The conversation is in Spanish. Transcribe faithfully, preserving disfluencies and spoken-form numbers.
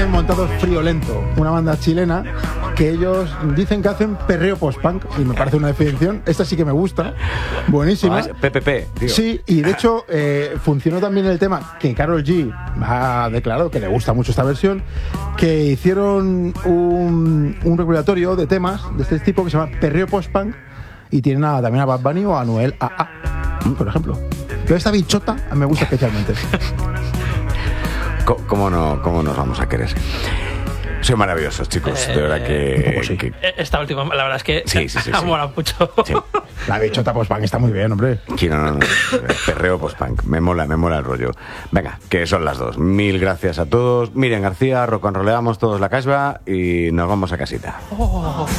tienen montado Friolento, una banda chilena que ellos dicen que hacen perreo post-punk y me parece una definición. Esta sí que me gusta, buenísima. Ah, P P P, tío. Sí, y de hecho eh, funcionó también el tema que Karol G ha declarado que le gusta mucho esta versión, que hicieron un, un recopilatorio de temas de este tipo que se llama perreo post-punk y tienen a, también a Bad Bunny o a Noel A A, por ejemplo. Pero esta bichota me gusta especialmente. ¿Cómo no, cómo nos vamos a querer? Soy maravillosos, chicos. Eh, de verdad que, sí. que... Esta última, la verdad es que Sí, sí, sí, ha sí. molado mucho. Sí. La bichota post-punk está muy bien, hombre. Sí, no, no, no. Perreo post-punk. Me mola, me mola el rollo. Venga, que son las dos. Mil gracias a todos. Miriam García, rock and rollamos todos la casba y nos vamos a casita. Oh.